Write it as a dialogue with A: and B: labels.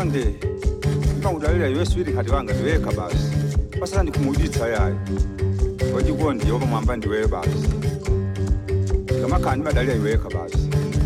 A: Konde. Ngawudlalela yeswidi khathi wanga ndiweka basi. Basala ndikhumulitha yayo. Wathi konde yoba mamba ndiwe basi. Ngamakhani badalela iweka basi.